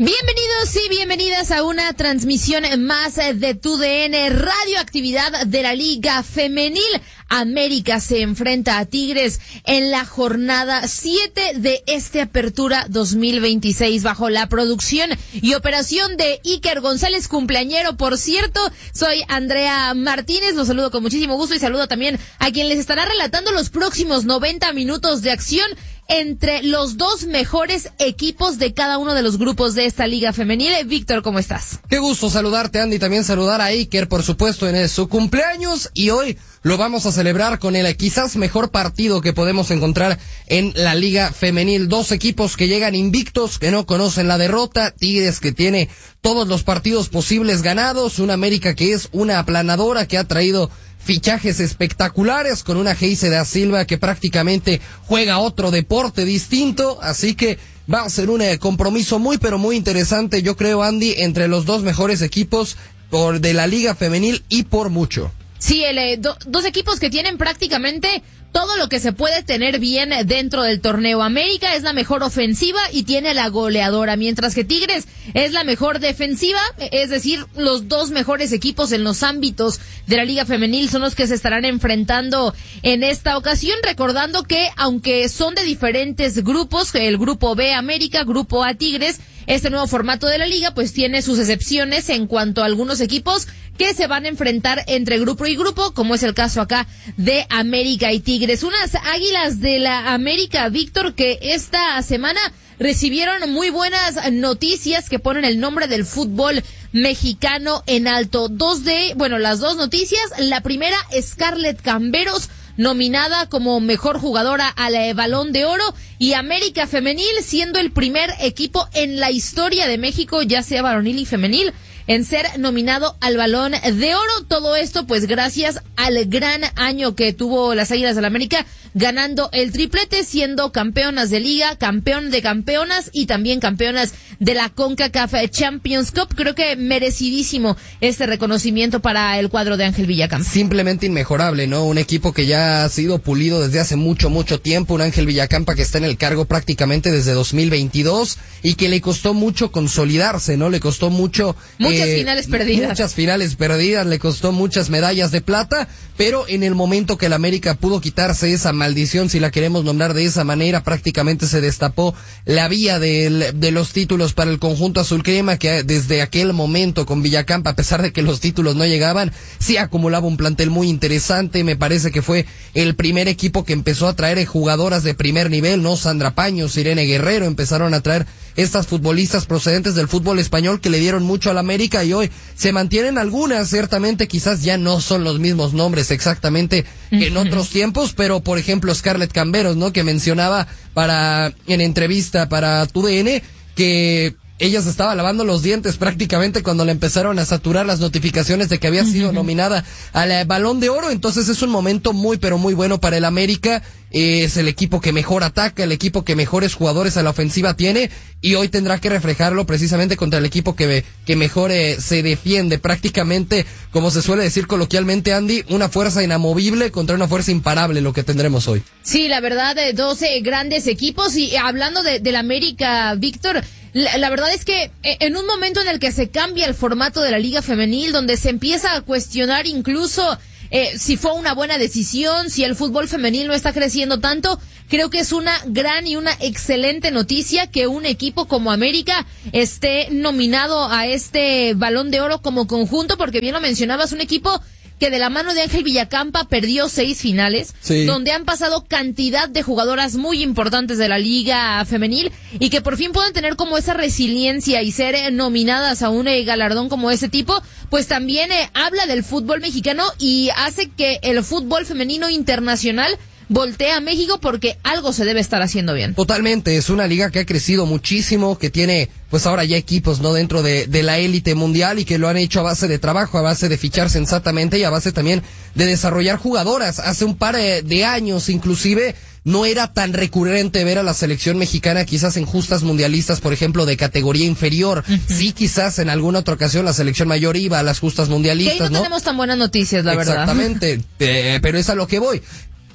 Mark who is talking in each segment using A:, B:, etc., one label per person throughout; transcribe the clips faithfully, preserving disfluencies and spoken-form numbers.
A: Bienvenidos y bienvenidas a una transmisión más de Tu D N Radio, actividad de la Liga Femenil. América se enfrenta a Tigres en la jornada siete de este Apertura dos mil veintiséis bajo la producción y operación de Iker González, cumpleañero, por cierto. Soy Andrea Martínez, los saludo con muchísimo gusto y saludo también a quien les estará relatando los próximos noventa minutos de acción entre los dos mejores equipos de cada uno de los grupos de esta Liga Femenil. Víctor, ¿cómo estás?
B: Qué gusto saludarte, Andy, también saludar a Iker, por supuesto, en su cumpleaños, y hoy lo vamos a celebrar con el quizás mejor partido que podemos encontrar en la Liga Femenil. Dos equipos que llegan invictos, que no conocen la derrota, Tigres que tiene todos los partidos posibles ganados, una América que es una aplanadora, que ha traído fichajes espectaculares con una Geise da Silva que prácticamente juega otro deporte distinto, así que va a ser un eh, compromiso muy pero muy interesante, yo creo, Andy, entre los dos mejores equipos por de la Liga Femenil y por mucho.
A: Sí, el, eh, do, dos equipos que tienen prácticamente todo lo que se puede tener bien dentro del torneo. América es la mejor ofensiva y tiene la goleadora, mientras que Tigres es la mejor defensiva, es decir, los dos mejores equipos en los ámbitos de la Liga Femenil son los que se estarán enfrentando en esta ocasión, recordando que aunque son de diferentes grupos, el grupo B América, grupo A Tigres, este nuevo formato de la liga pues tiene sus excepciones en cuanto a algunos equipos que se van a enfrentar entre grupo y grupo, como es el caso acá de América y Tigres. Unas Águilas de la América, Víctor, que esta semana recibieron muy buenas noticias que ponen el nombre del fútbol mexicano en alto. Dos de, bueno, las dos noticias. La primera, Scarlett Camberos, nominada como mejor jugadora al Balón de Oro, y América Femenil siendo el primer equipo en la historia de México, ya sea varonil y femenil, en ser nominado al Balón de Oro. Todo esto pues gracias al gran año que tuvo las Águilas del América, ganando el triplete, siendo campeonas de liga, campeón de campeonas y también campeonas de la CONCACAF Champions Cup. Creo que merecidísimo este reconocimiento para el cuadro de Ángel Villacampa.
B: Simplemente inmejorable, ¿no? Un equipo que ya ha sido pulido desde hace mucho, mucho tiempo, un Ángel Villacampa que está en el cargo prácticamente desde dos mil veintidós y que le costó mucho consolidarse, ¿no? Le costó mucho...
A: Muchas eh, finales perdidas.
B: Muchas finales perdidas, le costó muchas medallas de plata, pero en el momento que el América pudo quitarse esa maldición, si la queremos nombrar de esa manera, prácticamente se destapó la vía del, de los títulos para el conjunto azul crema, que desde aquel momento con Villacampa, a pesar de que los títulos no llegaban, sí acumulaba un plantel muy interesante. Me parece que fue el primer equipo que empezó a traer jugadoras de primer nivel, ¿no? Sandra Paños, Irene Guerrero, empezaron a traer estas futbolistas procedentes del fútbol español que le dieron mucho al América, y hoy se mantienen algunas, ciertamente quizás ya no son los mismos nombres exactamente que en otros tiempos, pero por ejemplo Scarlett Camberos, ¿no? Que mencionaba para en entrevista para Tu D N que ella se estaba lavando los dientes prácticamente cuando le empezaron a saturar las notificaciones de que había sido nominada al Balón de Oro. Entonces es un momento muy pero muy bueno para el América. Es el equipo que mejor ataca, el equipo que mejores jugadores a la ofensiva tiene, y hoy tendrá que reflejarlo precisamente contra el equipo que, que mejor eh, se defiende. Prácticamente, como se suele decir coloquialmente, Andy, una fuerza inamovible contra una fuerza imparable, lo que tendremos hoy.
A: Sí, la verdad, eh, doce grandes equipos. Y hablando de, del América, Víctor, la, la verdad es que eh, en un momento en el que se cambia el formato de la Liga Femenil, donde se empieza a cuestionar incluso Eh, si fue una buena decisión, si el fútbol femenil no está creciendo tanto, creo que es una gran y una excelente noticia que un equipo como América esté nominado a este Balón de Oro como conjunto, porque bien lo mencionabas, un equipo que de la mano de Ángel Villacampa perdió seis finales, sí, donde han pasado cantidad de jugadoras muy importantes de la Liga Femenil, y que por fin pueden tener como esa resiliencia y ser eh, nominadas a un eh, galardón como ese tipo, pues también eh, habla del fútbol mexicano y hace que el fútbol femenino internacional voltea a México, porque algo se debe estar haciendo bien.
B: Totalmente, es una liga que ha crecido muchísimo, que tiene pues ahora ya equipos, ¿no? Dentro de, de la élite mundial, y que lo han hecho a base de trabajo, a base de fichar sensatamente y a base también de desarrollar jugadoras. Hace un par de, de años inclusive no era tan recurrente ver a la selección mexicana quizás en justas mundialistas, por ejemplo, de categoría inferior. Uh-huh. Sí, quizás en alguna otra ocasión la selección mayor iba a las justas mundialistas,
A: que ahí no,
B: ¿no?
A: tenemos tan buenas noticias, la verdad.
B: Exactamente, eh, pero es a lo que voy.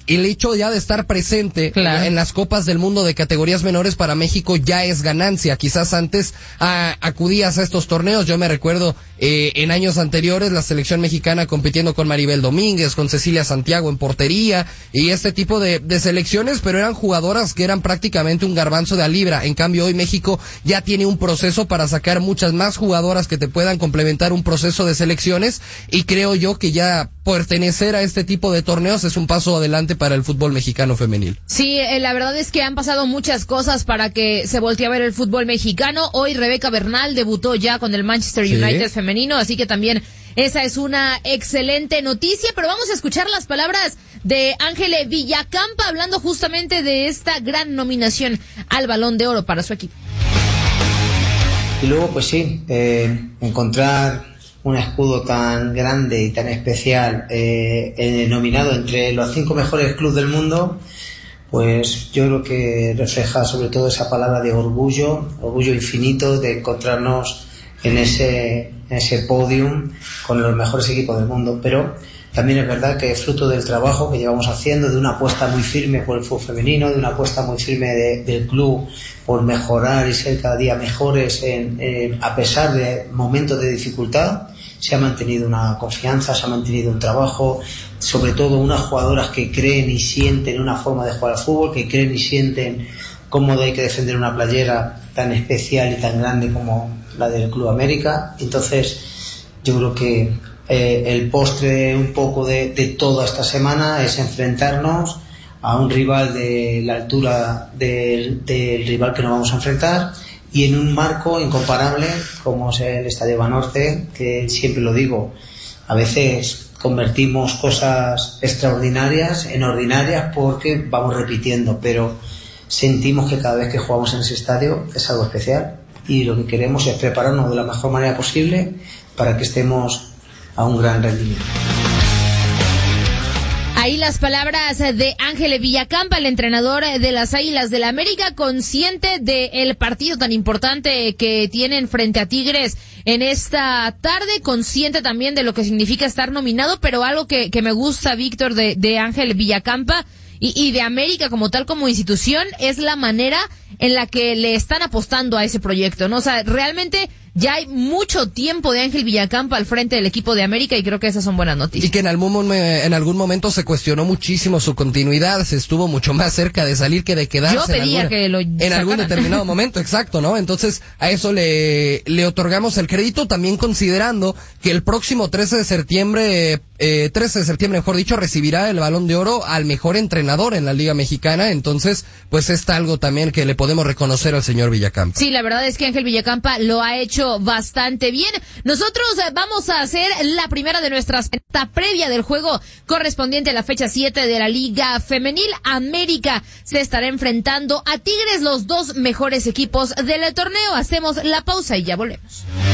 B: el hecho ya de estar presente
A: claro.
B: en las Copas del Mundo de categorías menores para México ya es ganancia. Quizás antes a, acudías a estos torneos, yo me recuerdo eh, en años anteriores la selección mexicana compitiendo con Maribel Domínguez, con Cecilia Santiago en portería y este tipo de, de selecciones, pero eran jugadoras que eran prácticamente un garbanzo de a libra. En cambio hoy México ya tiene un proceso para sacar muchas más jugadoras que te puedan complementar un proceso de selecciones y creo yo que ya pertenecer a este tipo de torneos es un paso adelante para el fútbol mexicano femenil.
A: Sí, eh, la verdad es que han pasado muchas cosas para que se voltee a ver el fútbol mexicano. Hoy Rebeca Bernal debutó ya con el Manchester United sí. femenino, así que también esa es una excelente noticia, pero vamos a escuchar las palabras de Ángele Villacampa hablando justamente de esta gran nominación al Balón de Oro para su equipo.
C: Y luego, pues sí, eh, encontrar un escudo tan grande y tan especial eh, eh, nominado entre los cinco mejores clubes del mundo, pues yo creo que refleja sobre todo esa palabra de orgullo, orgullo infinito de encontrarnos en ese, en ese podium con los mejores equipos del mundo. Pero también es verdad que es fruto del trabajo que llevamos haciendo, de una apuesta muy firme por el fútbol femenino, de una apuesta muy firme de, del club por mejorar y ser cada día mejores en, en, a pesar de momentos de dificultad. Se ha mantenido una confianza, se ha mantenido un trabajo, sobre todo unas jugadoras que creen y sienten una forma de jugar al fútbol, que creen y sienten cómo hay que defender una playera tan especial y tan grande como la del Club América. Entonces yo creo que eh, el postre un poco de, de toda esta semana es enfrentarnos a un rival de la altura del, del rival que nos vamos a enfrentar, y en un marco incomparable como es el Estadio Banorte, que siempre lo digo, a veces convertimos cosas extraordinarias en ordinarias porque vamos repitiendo, pero sentimos que cada vez que jugamos en ese estadio es algo especial y lo que queremos es prepararnos de la mejor manera posible para que estemos a un gran rendimiento.
A: Ahí las palabras de Ángele Villacampa, el entrenador de las Águilas del América, consciente del partido tan importante que tienen frente a Tigres en esta tarde, consciente también de lo que significa estar nominado, pero algo que, que me gusta, Víctor, de, de Ángel Villacampa y, y de América como tal, como institución, es la manera en la que le están apostando a ese proyecto, ¿no? O sea, realmente ya hay mucho tiempo de Ángel Villacampa al frente del equipo de América y creo que esas son buenas noticias.
B: Y que en algún, en algún momento se cuestionó muchísimo su continuidad, se estuvo mucho más cerca de salir que de quedarse.
A: Yo pedía
B: en, alguna,
A: que lo
B: en
A: sacaran.
B: algún determinado momento, exacto, ¿no? Entonces a eso le, le otorgamos el crédito, también considerando que el próximo trece de septiembre, eh, trece de septiembre mejor dicho, recibirá el Balón de Oro al mejor entrenador en la Liga Mexicana, entonces pues es algo también que le podemos reconocer al señor Villacampa.
A: Sí, la verdad es que Ángel Villacampa lo ha hecho bastante bien. Nosotros vamos a hacer la primera de nuestras esta previa del juego correspondiente a la fecha siete de la Liga Femenil. América se estará enfrentando a Tigres, los dos mejores equipos del torneo. Hacemos la pausa y ya volvemos.